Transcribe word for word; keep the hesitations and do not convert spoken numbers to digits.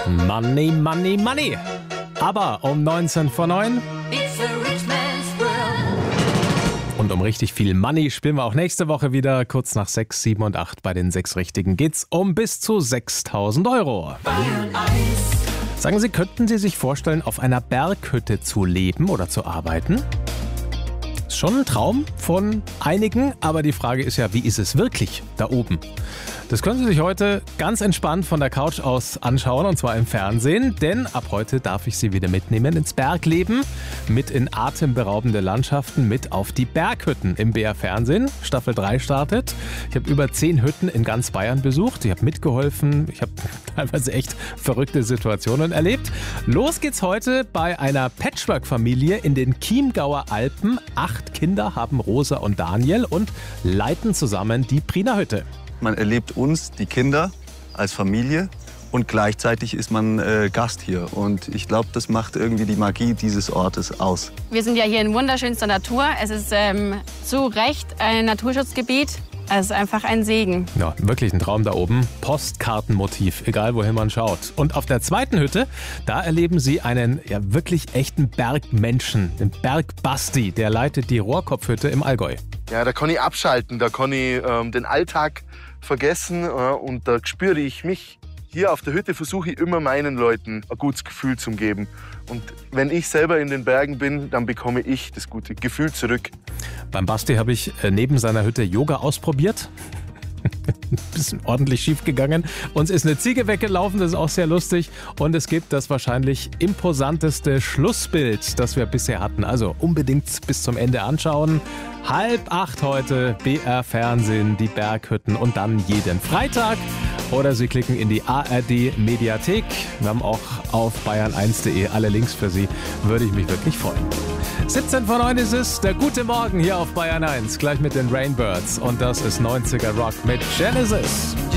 Money, Money, Money. Aber um neunzehn vor neun. It's a rich man's world. Und um richtig viel Money spielen wir auch nächste Woche wieder. Kurz nach sechs, sieben und acht bei den sechs Richtigen geht's um bis zu sechstausend Euro. Bayern eins. Sagen Sie, könnten Sie sich vorstellen, auf einer Berghütte zu leben oder zu arbeiten? Ist schon ein Traum von einigen, aber die Frage ist ja, wie ist es wirklich da oben? Das können Sie sich heute ganz entspannt von der Couch aus anschauen, und zwar im Fernsehen, denn ab heute darf ich Sie wieder mitnehmen ins Bergleben, mit in atemberaubende Landschaften, mit auf die Berghütten im B R Fernsehen. Staffel drei startet. Ich habe über zehn Hütten in ganz Bayern besucht. Ich habe mitgeholfen. Ich habe teilweise echt verrückte Situationen erlebt. Los geht's heute bei einer Patchwork-Familie in den Chiemgauer Alpen. Acht Kinder haben Rosa und Daniel und leiten zusammen die Prina-Hütte. Man erlebt uns, die Kinder, als Familie und gleichzeitig ist man äh, Gast hier. Und ich glaube, das macht irgendwie die Magie dieses Ortes aus. Wir sind ja hier in wunderschönster Natur. Es ist ähm, zu Recht ein Naturschutzgebiet. Es ist einfach ein Segen. Ja, wirklich ein Traum da oben. Postkartenmotiv, egal wohin man schaut. Und auf der zweiten Hütte, da erleben Sie einen ja wirklich echten Bergmenschen, den Bergbasti. Der leitet die Rohrkopfhütte im Allgäu. Ja, da kann ich abschalten, da kann ich ähm, den Alltag vergessen äh, und da spüre ich mich. Hier auf der Hütte versuche ich immer meinen Leuten ein gutes Gefühl zu geben. Und wenn ich selber in den Bergen bin, dann bekomme ich das gute Gefühl zurück. Beim Basti habe ich äh, neben seiner Hütte Yoga ausprobiert. Ein bisschen ordentlich schief gegangen. Uns ist eine Ziege weggelaufen, das ist auch sehr lustig. Und es gibt das wahrscheinlich imposanteste Schlussbild, das wir bisher hatten. Also unbedingt bis zum Ende anschauen. Halb acht heute, B R Fernsehen, die Berghütten und dann jeden Freitag. Oder Sie klicken in die A R D Mediathek. Wir haben auch auf bayern eins punkt de alle Links für Sie. Würde ich mich wirklich freuen. siebzehn vor neun ist es, der gute Morgen hier auf Bayern eins. Gleich mit den Rainbirds. Und das ist neunziger Rock mit Genesis.